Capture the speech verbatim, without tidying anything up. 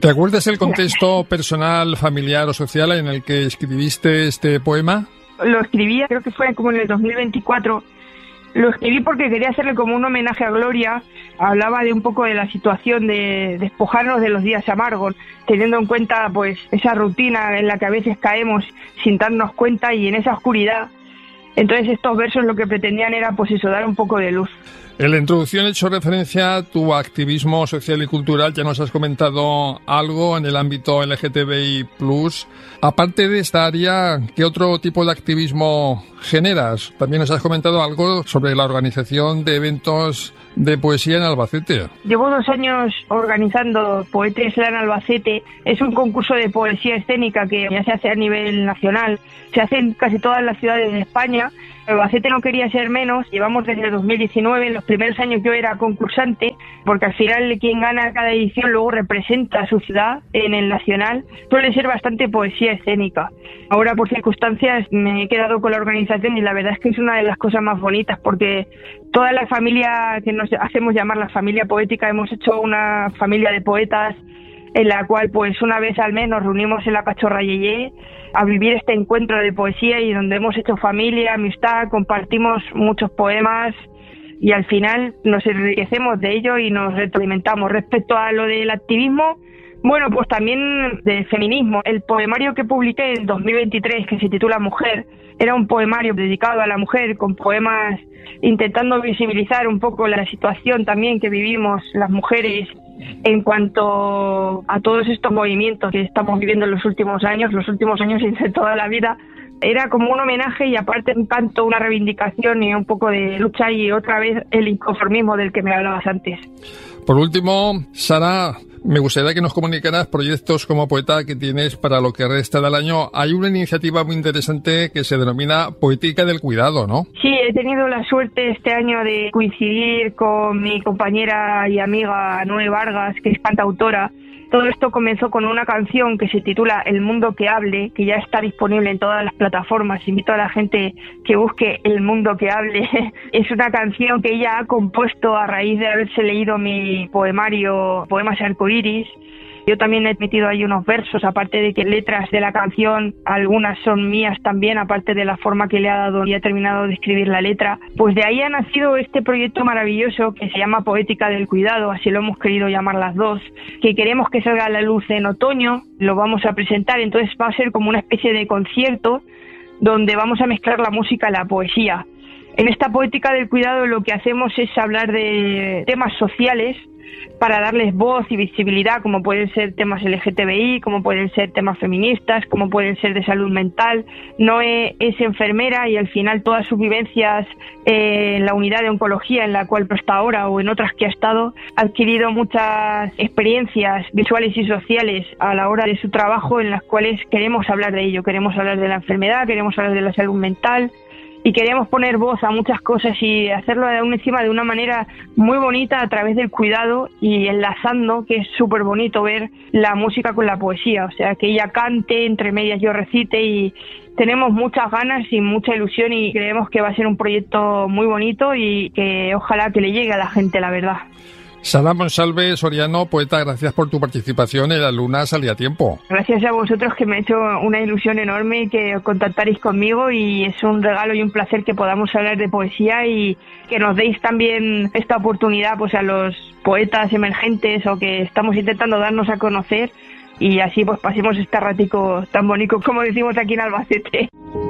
¿Te acuerdas el contexto personal, familiar o social en el que escribiste este poema? Lo escribí, creo que fue como en el dos mil veinticuatro. Lo escribí porque quería hacerle como un homenaje a Gloria. Hablaba de un poco de la situación de despojarnos de los días amargos, teniendo en cuenta pues esa rutina en la que a veces caemos sin darnos cuenta y en esa oscuridad. Entonces estos versos lo que pretendían era pues eso, dar un poco de luz. En la introducción he hecho referencia a tu activismo social y cultural. Ya nos has comentado algo en el ámbito L G T B I plus. Aparte de esta área, ¿qué otro tipo de activismo generas? También nos has comentado algo sobre la organización de eventos de poesía en Albacete. Llevo dos años organizando Poetry Slam Albacete. Es un concurso de poesía escénica que ya se hace a nivel nacional. Se hace en casi todas las ciudades de España. Albacete no quería ser menos. Llevamos desde dos mil diecinueve. En los primeros años yo era concursante, porque al final quien gana cada edición luego representa a su ciudad en el nacional. Suele ser bastante poesía escénica. Ahora, por circunstancias, me he quedado con la organización y la verdad es que es una de las cosas más bonitas, porque toda la familia que nos hacemos llamar la familia poética, hemos hecho una familia de poetas en la cual pues una vez al mes nos reunimos en la Cachorra Yeye a vivir este encuentro de poesía y donde hemos hecho familia, amistad, compartimos muchos poemas y al final nos enriquecemos de ello y nos retroalimentamos. Respecto a lo del activismo, bueno, pues también del feminismo. El poemario que publiqué en dos mil veintitrés, que se titula Mujer, era un poemario dedicado a la mujer, con poemas intentando visibilizar un poco la situación también que vivimos las mujeres en cuanto a todos estos movimientos que estamos viviendo en los últimos años, los últimos años y de toda la vida. Era como un homenaje y aparte un canto, una reivindicación y un poco de lucha y otra vez el inconformismo del que me hablabas antes. Por último, Sara, me gustaría que nos comunicaras proyectos como poeta que tienes para lo que resta del año. Hay una iniciativa muy interesante que se denomina Poética del Cuidado, ¿no? Sí, he tenido la suerte este año de coincidir con mi compañera y amiga Noé Vargas, que es cantautora. Todo esto comenzó con una canción que se titula El Mundo que Hable, que ya está disponible en todas las plataformas. Invito a la gente que busque El Mundo que Hable. Es una canción que ella ha compuesto a raíz de haberse leído mi poemario Poemas Arcoíris. Yo también he metido ahí unos versos, aparte de que letras de la canción, algunas son mías también, aparte de la forma que le ha dado y ha terminado de escribir la letra. Pues de ahí ha nacido este proyecto maravilloso que se llama Poética del Cuidado, así lo hemos querido llamar las dos, que queremos que salga a la luz en otoño, lo vamos a presentar, entonces va a ser como una especie de concierto donde vamos a mezclar la música y la poesía. En esta Poética del Cuidado lo que hacemos es hablar de temas sociales, para darles voz y visibilidad, como pueden ser temas L G T B I, como pueden ser temas feministas, como pueden ser de salud mental. Noé es enfermera y al final todas sus vivencias eh, en la unidad de oncología en la cual está ahora o en otras que ha estado, ha adquirido muchas experiencias visuales y sociales a la hora de su trabajo en las cuales queremos hablar de ello, queremos hablar de la enfermedad, queremos hablar de la salud mental, y queríamos poner voz a muchas cosas y hacerlo aún encima de una manera muy bonita a través del cuidado y enlazando, que es súper bonito ver la música con la poesía, o sea, que ella cante, entre medias yo recite y tenemos muchas ganas y mucha ilusión y creemos que va a ser un proyecto muy bonito y que ojalá que le llegue a la gente, la verdad. Sara Monsalve Soriano, poeta, gracias por tu participación en La Luna Sale a Tiempo. Gracias a vosotros, que me ha hecho una ilusión enorme que contactaréis conmigo y es un regalo y un placer que podamos hablar de poesía y que nos deis también esta oportunidad pues a los poetas emergentes o que estamos intentando darnos a conocer y así pues pasemos este ratico tan bonito como decimos aquí en Albacete.